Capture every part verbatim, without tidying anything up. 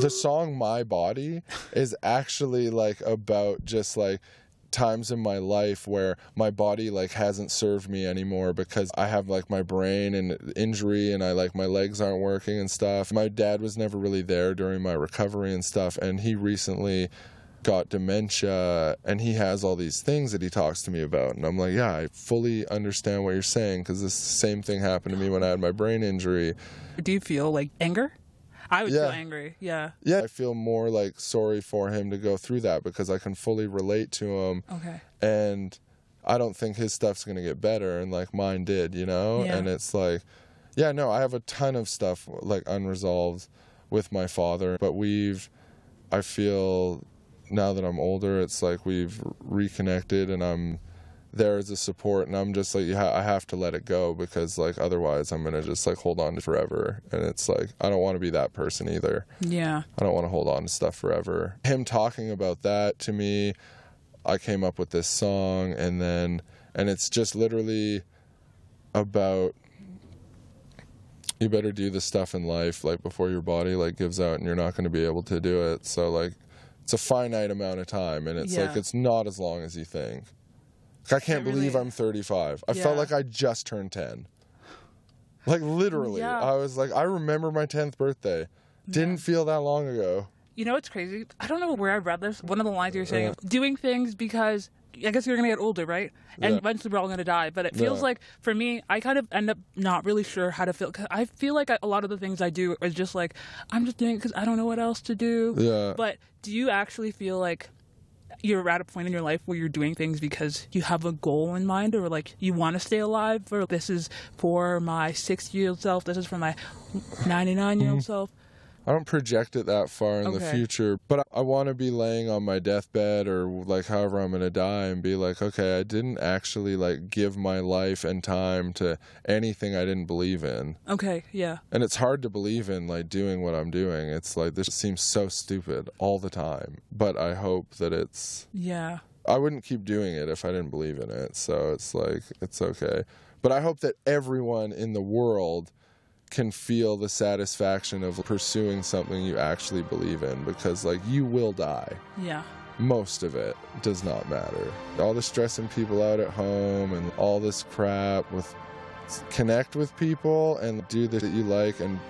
The song My Body is actually like about just like times in my life where my body like hasn't served me anymore because I have like my brain and injury and I like my legs aren't working and stuff. My dad was never really there during my recovery and stuff, and he recently got dementia and he has all these things that he talks to me about, and I'm like, yeah, I fully understand what you're saying because this same thing happened to me when I had my brain injury. Do you feel like anger? I would Yeah. feel angry, yeah. Yeah, I feel more like sorry for him to go through that because I can fully relate to him. Okay. And I don't think his stuff's going to get better, and like mine did, you know? Yeah. And it's like, yeah, no, I have a ton of stuff like unresolved with my father, but we've, I feel now that I'm older, it's like we've reconnected and I'm there as a support, and I'm just like, yeah, I have to let it go because like otherwise I'm gonna just like hold on to forever, and it's like I don't want to be that person either. Yeah. I don't want to hold on to stuff forever. Him talking about that to me, I came up with this song, and then and it's just literally about you better do the stuff in life like before your body like gives out and you're not going to be able to do it. So like it's a finite amount of time, and it's Yeah. like it's not as long as you think. I can't It believe really- I'm thirty-five. I Yeah. felt like I just turned ten. Like literally. Yeah. I was like, I remember my tenth birthday. Didn't feel that long ago. You know what's crazy? I don't know where I read this. One of the lines you were saying, Yeah. is doing things because I guess you're going to get older, right? And Yeah. eventually we're all going to die. But it feels Yeah. like, for me, I kind of end up not really sure how to feel. 'Cause I feel like a lot of the things I do are just like, I'm just doing it because I don't know what else to do. Yeah. But do you actually feel like you're at a point in your life where you're doing things because you have a goal in mind, or like you want to stay alive, or this is for my sixty-year-old self, this is for my ninety-nine-year-old Mm-hmm. self? I don't project it that far in the Okay. future, but I, I want to be laying on my deathbed or like however I'm going to die and be like, okay, I didn't actually like give my life and time to anything I didn't believe in. Okay, yeah. And it's hard to believe in like doing what I'm doing. It's like this seems so stupid all the time, but I hope that it's Yeah. I wouldn't keep doing it if I didn't believe in it. So it's like it's okay. But I hope that everyone in the world can feel the satisfaction of pursuing something you actually believe in, because like you will die. Yeah. Most of it does not matter. All the stressing people out at home and all this crap with connect with people and do the that you like and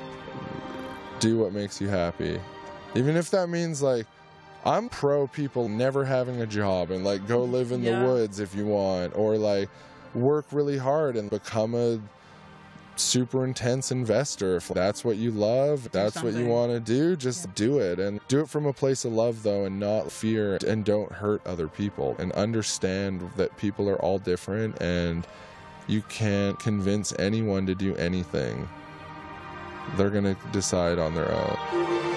do what makes you happy. Even if that means like I'm pro people never having a job and like go live in Yeah. the woods if you want, or like work really hard and become a super intense investor. If that's what you love, that's what you something. want to do, just Yeah. do it. And do it from a place of love though, and not fear, and don't hurt other people, and understand that people are all different and you can't convince anyone to do anything. They're going to decide on their own.